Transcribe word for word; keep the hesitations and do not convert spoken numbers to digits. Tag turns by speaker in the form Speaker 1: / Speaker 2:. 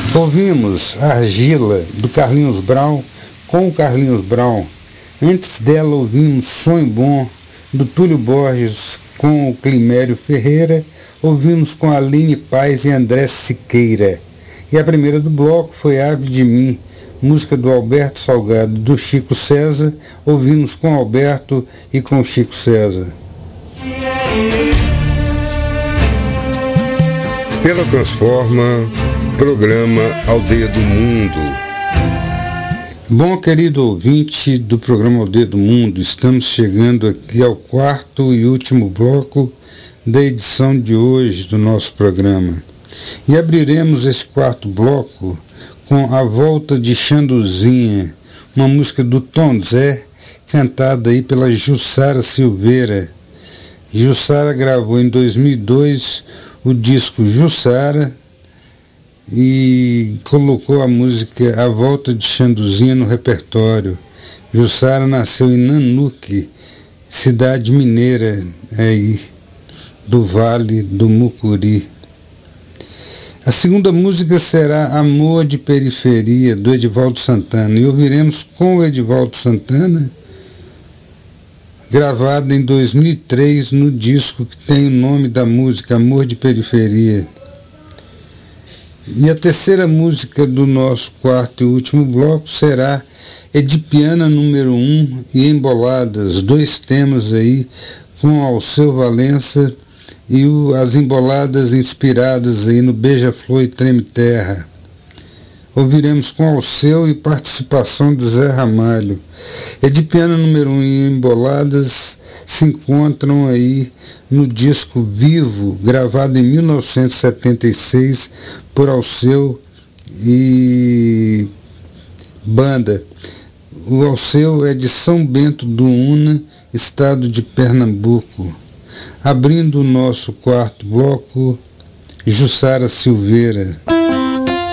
Speaker 1: Ouvimos Argila, do Carlinhos Brown, com o Carlinhos Brown. Antes dela ouvimos Sonho Bom, do Túlio Borges, com o Climério Ferreira. Ouvimos com Aline Paz e André Siqueira. E a primeira do bloco foi Ave de Mim, música do Alberto Salgado, do Chico César. Ouvimos com Alberto e com Chico César.
Speaker 2: Pela Transforma, programa Aldeia do Mundo.
Speaker 1: Bom, querido ouvinte do programa Aldeia do Mundo, estamos chegando aqui ao quarto e último bloco da edição de hoje do nosso programa. E abriremos esse quarto bloco com A Volta de Xanduzinha, uma música do Tom Zé, cantada aí pela Jussara Silveira. Jussara gravou em dois mil e dois o disco Jussara e colocou a música A Volta de Xanduzinha no repertório. Jussara nasceu em Nanuque, cidade mineira aí do Vale do Mucuri. A segunda música será Amor de Periferia, do Edivaldo Santana, e ouviremos com o Edivaldo Santana, gravada em dois mil e três no disco que tem o nome da música, Amor de Periferia. E a terceira música do nosso quarto e último bloco será Edipiana número um e Emboladas, dois temas aí com Alceu Valença e o, as emboladas inspiradas aí no Beija-Flor e Treme Terra. Ouviremos com Alceu e participação de Zé Ramalho. Edipiana número um e Emboladas se encontram aí no disco Vivo, gravado em mil novecentos e setenta e seis por Alceu e banda. O Alceu é de São Bento do Una, estado de Pernambuco. Abrindo o nosso quarto bloco, Jussara Silveira.